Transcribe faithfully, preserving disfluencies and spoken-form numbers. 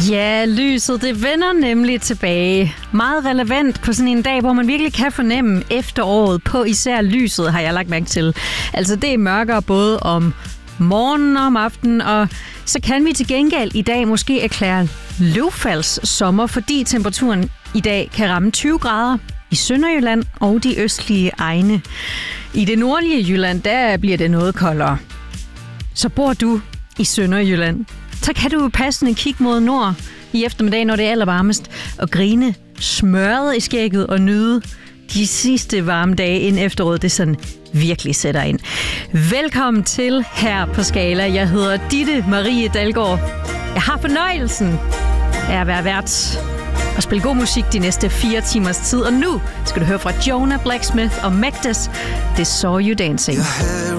Ja, lyset, det vender nemlig tilbage. Meget relevant på sådan en dag, hvor man virkelig kan fornemme efteråret på især lyset, har jeg lagt mærke til. Altså, det er mørkere både om morgenen og om aftenen, og så kan vi til gengæld i dag måske erklære løvfaldssommer, fordi temperaturen i dag kan ramme tyve grader i Sønderjylland og de østlige egne. I det nordlige Jylland, der bliver det noget koldere. Så bor du i Sønderjylland, så kan du passende kigge mod nord i eftermiddag, når det er allervarmest, og grine smørret i skægget og nyde de sidste varme dage inden efteråret, det sådan virkelig sætter ind. Velkommen til her på Skala. Jeg hedder Ditte Marie Dalgaard. Jeg har fornøjelsen af at være vært og spille god musik de næste fire timers tid. Og nu skal du høre fra Jonah Blacksmith og Magdes, Det Saw You Dancing. Your hair